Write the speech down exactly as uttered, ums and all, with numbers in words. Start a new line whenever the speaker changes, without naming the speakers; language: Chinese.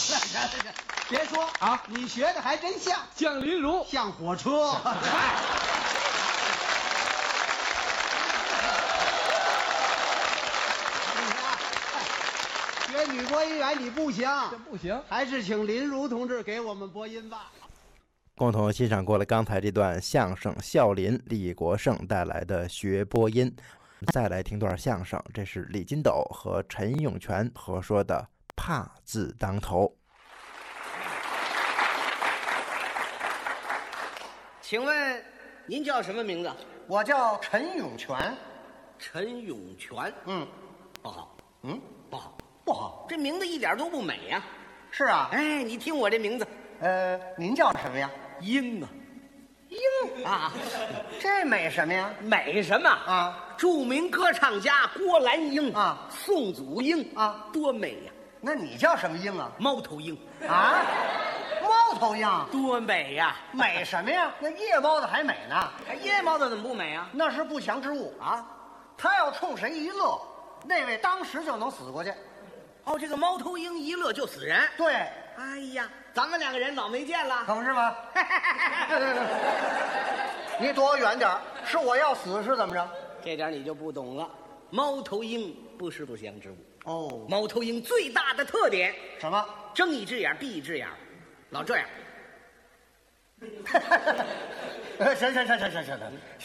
别说
啊，
你学的还真像，
像林如，
像火车。学女播音员你不行，
这不行，
还是请林如同志给我们播音吧。
共同欣赏过了刚才这段相声，孝林李国盛带来的学播音。再来听段相声，这是李金斗和陈永泉合说的《怕字当头》。
请问您叫什么名字？
我叫陈永泉。
陈永泉。
嗯，
不好。
嗯，
不好，
不好。
这名字一点都不美呀、
是啊。
哎，你听我这名字，
呃，您叫什么呀？
英啊，
英
啊，
这美什么呀？
美什么
啊？
著名歌唱家郭兰英
啊，
宋祖英
啊，
多美呀！
那你叫什么英啊？
猫头鹰
啊，猫头鹰
多美呀！
美什么呀？那夜猫子还美呢。
哎，夜猫子怎么不美啊？
那是不祥之物
啊，
他要冲谁一乐，那位当时就能死过去。
哦，这个猫头鹰一乐就死人。
对，
哎呀，咱们两个人老没见了，
可不是吗？你躲我远点儿，是我要死是怎么着？
这点你就不懂了。猫头鹰不是不祥之物。
哦，
猫头鹰最大的特点，
什么？
睁一只眼闭一只眼，老这样。
行行行行行行行。